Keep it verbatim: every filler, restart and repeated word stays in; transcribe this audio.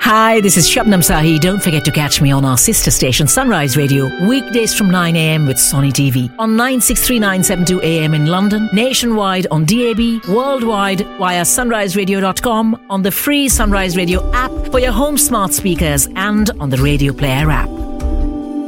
Hi, this is Shabnam Sahi. Don't forget to catch me on our sister station, Sunrise Radio, weekdays from nine a.m. with Sonny T V. On nine six three nine seven two A M in London, nationwide on D A B, worldwide via sunrise radio dot com, on the free Sunrise Radio app for your home smart speakers and on the Radio Player app.